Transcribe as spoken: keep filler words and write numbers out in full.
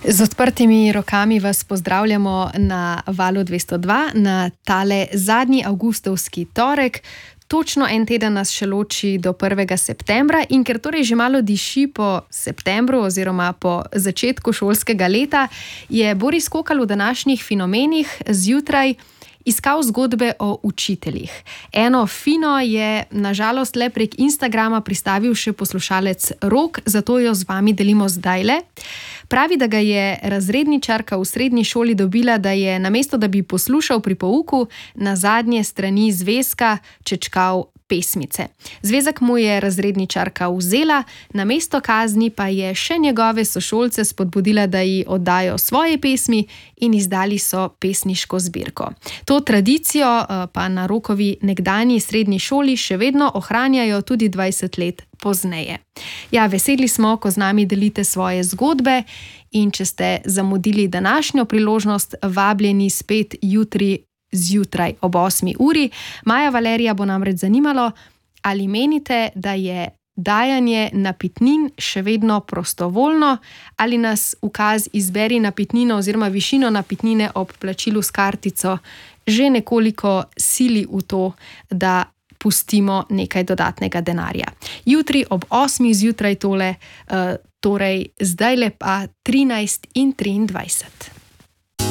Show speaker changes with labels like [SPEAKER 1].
[SPEAKER 1] Z odprtimi rokami vas pozdravljamo na Valu dvesto dva, na tale zadnji avgustovski torek. Točno en teden nas še loči do prvega septembra in ker torej že malo diši po septembru oziroma po začetku šolskega leta, je Boris Kokal v današnjih Fenomenih zjutraj iskal zgodbe o učiteljih. Eno fino je nažalost le prek Instagrama pristavil še poslušalec Rok, zato jo z vami delimo zdajle. Pravi, da ga je razredničarka v srednji šoli dobila, da je namesto, da bi poslušal pri pouku, na zadnje strani zvezka čečkal pesmice. Zvezek mu je razredničarka vzela, namesto kazni pa je še njegove sošolce spodbudila, da ji oddajo svoje pesmi in izdali so pesniško zbirko. To tradicijo pa na Rokovi nekdanji srednji šoli še vedno ohranjajo tudi dvajset let pozneje. Ja, veseli smo, ko z nami delite svoje zgodbe in če ste zamudili današnjo priložnost, vabljeni spet jutri zjutraj ob osmi uri. Maja Valerija bo namreč zanimalo, ali menite, da je dajanje napitnin še vedno prostovoljno, ali nas ukaz izberi napitnino oziroma višino napitnine ob plačilu s kartico že nekoliko sili v to, da pustimo nekaj dodatnega denarja. Jutri ob osmih zjutraj tole, torej zdajle pa trinajst in triindvajset.